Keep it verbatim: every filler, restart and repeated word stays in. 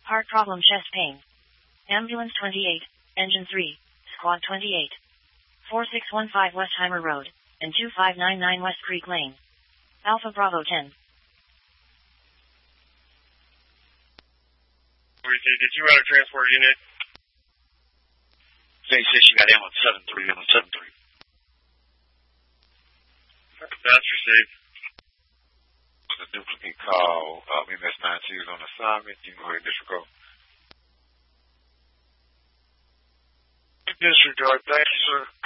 Heart problem, chest pain. Ambulance twenty-eight, Engine three, Squad twenty-eight. four six one five Westheimer Road, and two five nine nine West Creek Lane. Alpha Bravo ten. Did you run a transport unit? They said she got ambulance seven three, ambulance seven three. That's received. With a duplicate call, um, M S nine two is on assignment. You can go ahead and disregard. Disregard, thank you, sir.